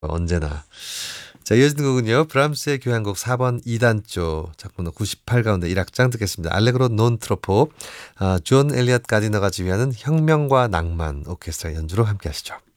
언제나. 자, 이어진 곡은요. 브람스의 교향곡 4번 2단조 작품은 98 가운데 1악장 듣겠습니다. 알레그로 논 트로포, 존 엘리엇 가디너가 지휘하는 혁명과 낭만 오케스트라 연주로 함께 하시죠.